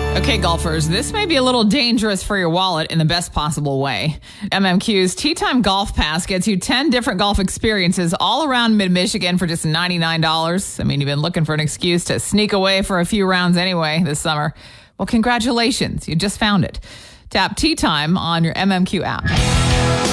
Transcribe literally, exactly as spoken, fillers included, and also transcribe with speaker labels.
Speaker 1: Okay, golfers, this may be a little dangerous for your wallet in the best possible way. M M Q's Tee Time Golf Pass gets you ten different golf experiences all around mid-Michigan for just ninety-nine dollars. I mean, you've been looking for an excuse to sneak away for a few rounds anyway this summer. Well, congratulations. You just found it. Tap Tee Time on your M M Q app.